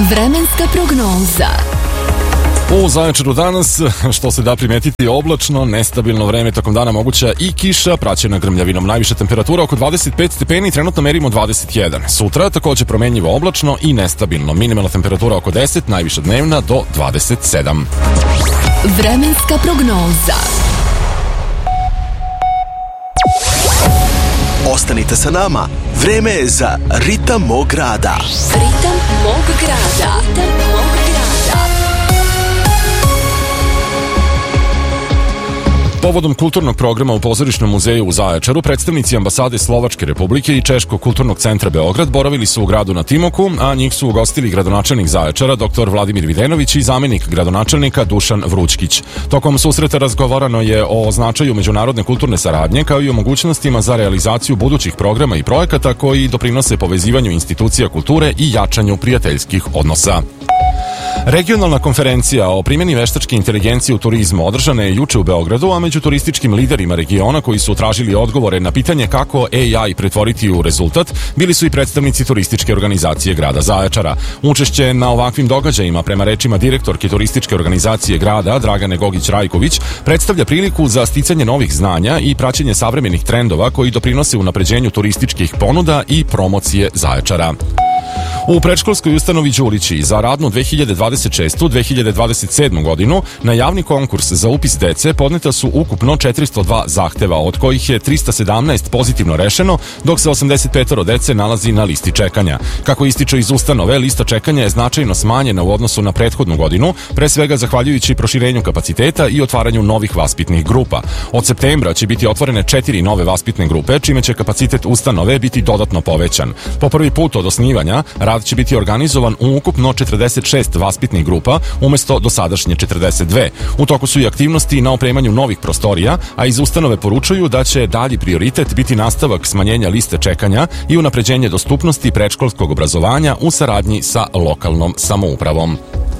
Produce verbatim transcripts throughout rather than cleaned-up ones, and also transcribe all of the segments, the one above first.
Vremenska prognoza. U Zaječaru danas, što se da primetiti, oblačno, nestabilno vreme, tokom dana moguća i kiša, praćena grmljavinom. Najviša temperatura oko dvadeset pet stepeni, trenutno merimo dvadeset jedan. Sutra takođe promenljivo oblačno i nestabilno. Minimalna temperatura oko deset, najviša dnevna do dvadeset sedam. Vremenska prognoza. Ostanite sa nama, vreme je za Ritam mog grada. Ritam mog grada. Ritam mog grada. Povodom kulturnog programa u Pozorišnom muzeju u Zaječaru, predstavnici ambasade Slovačke Republike i Češkog kulturnog centra Beograd boravili su u gradu na Timoku, a njih su ugostili gradonačelnik Zaječara, doktor Vladimir Videnović i zamenik gradonačelnika Dušan Vrućkić. Tokom susreta razgovarano je o značaju međunarodne kulturne saradnje, kao i o mogućnostima za realizaciju budućih programa i projekata koji doprinose povezivanju institucija kulture i jačanju prijateljskih odnosa. Regionalna konferencija o primjeni veštačke inteligencije u turizmu održana je juče u Beogradu, a među turističkim liderima regiona koji su tražili odgovore na pitanje kako A I pretvoriti u rezultat, bili su i predstavnici turističke organizacije grada Zaječara. Učešće na ovakvim događajima, prema rečima direktorke turističke organizacije grada Dragane Gogić-Rajković, predstavlja priliku za sticanje novih znanja i praćenje savremenih trendova koji doprinose unapređenju turističkih ponuda i promocije Zaječara. U predškolskoj ustanovi Đurići za radnu dve hiljade dvadeset šeste dve hiljade dvadeset sedme godinu na javni konkurs za upis dece podneta su ukupno četiristo dva zahteva, od kojih je trista sedamnaest pozitivno rešeno, dok se osamdeset pet dece nalazi na listi čekanja. Kako ističe iz ustanove, lista čekanja je značajno smanjena u odnosu na prethodnu godinu, pre svega zahvaljujući proširenju kapaciteta i otvaranju novih vaspitnih grupa. Od septembra će biti otvorene četiri nove vaspitne grupe, čime će kapacitet ustanove biti dodatno povećan. Po prvi put od osnivanja, rad će biti organizovan u ukupno četrdeset šest vaspitnih grupa, umesto dosadašnje četrdeset dve. U toku su i aktivnosti na opremanju novih prostorija, a iz ustanove poručuju da će dalji prioritet biti nastavak smanjenja liste čekanja i unapređenje dostupnosti predškolskog obrazovanja u saradnji sa lokalnom samoupravom.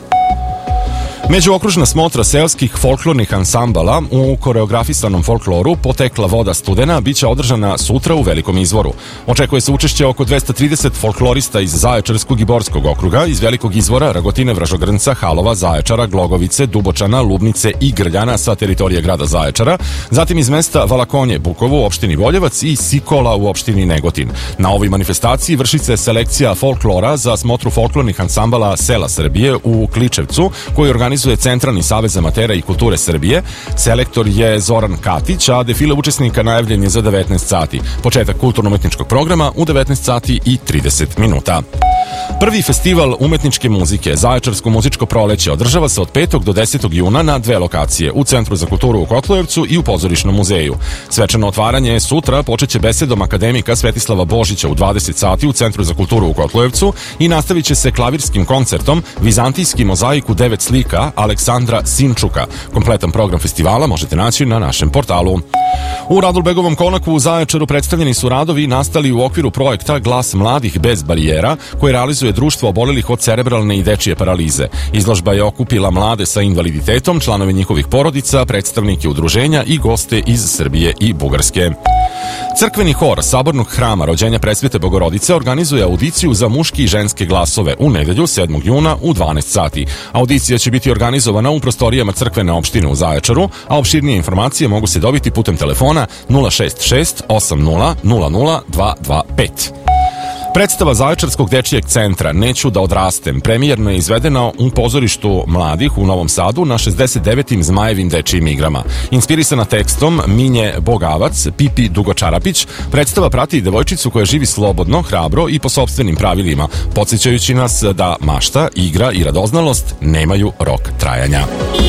Međuokružna smotra seoskih folklornih ansambala u koreografisanom folkloru Potekla voda studena biće održana sutra u Velikom Izvoru. Očekuje se učešće oko dvesta trideset folklorista iz Zaječarskog i Borskog okruga, iz Velikog Izvora, Ragotine, Vražogrnca, Halova, Zaječara, Glogovice, Dubočana, Lubnice i Grljana sa teritorije grada Zaječara, zatim iz mesta Valakonje, Bukovo u opštini Boljevac i Sikola u opštini Negotin. Na ovoj manifestaciji vrši se selekcija folklora za smotru folklornih ansambala sela Srbije u Kličevcu, koji organizuje Centralni savez amatera i kulture Srbije. Selektor je Zoran Katić, a defile učesnika najavljen je za devetnaest sati. Početak kulturno-umetničkog programa u devetnaest sati i trideset minuta. Prvi festival umetničke muzike Zaječarsko muzičko proleće održava se od petog do desetog juna na dve lokacije, u Centru za kulturu u Kotlujevcu i u Pozorišnom muzeju. Svečano otvaranje sutra počeće besedom akademika Svetislava Božića u dvadeset sati u Centru za kulturu u Kotlujevcu i nastavit će se klavirskim koncertom Vizantijski mozaik u devet slika Aleksandra Sinčuka. Kompletan program festivala možete naći na našem portalu. U Radulbegovom konaku u Zaječaru predstavljeni su radovi nastali u okviru projekta Glas mladih bez barijera, koji realizuje društvo obolelih od cerebralne i dečije paralize. Izložba je okupila mlade sa invaliditetom, članove njihovih porodica, predstavnike udruženja i goste iz Srbije i Bugarske. Crkveni hor Sabornog hrama Rođenja Presvete Bogorodice organizuje audiciju za muški i ženske glasove u nedelju sedmog juna u dvanaest sati. Audicija će biti organizovana u prostorijama crkvene opštine u Zaječaru, a opširnije informacije mogu se dobiti putem telefona nula šest šest osam nula nula nula dva dva pet. Predstava Zaječarskog dečijeg centra Neću da odrastem premijerno je izvedena u pozorištu mladih u Novom Sadu na šezdeset devetim Zmajevim dečijim igrama. Inspirisana tekstom Minje Bogavac, Pipi Dugočarapić, predstava prati devojčicu koja živi slobodno, hrabro i po sopstvenim pravilima, podsjećajući nas da mašta, igra i radoznalost nemaju rok trajanja.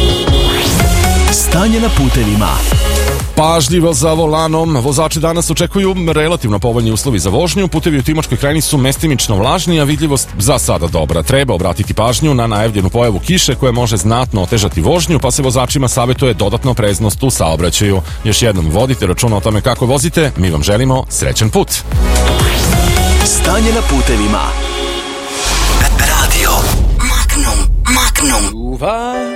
Stanje na putevima. Pažljivo za volanom. Vozači danas očekuju relativno povoljni uslovi za vožnju. Putevi u Timočkoj krajini su mestimično vlažni, a vidljivost za sada dobra. Treba obratiti pažnju na najavljenu pojavu kiše koja može znatno otežati vožnju, pa se vozačima savjetuje dodatna opreznost u saobraćaju. Još jednom vodite računa o tome kako vozite. Mi vam želimo srećan put. Stanje na putevima. Radio Magnum, Magnum.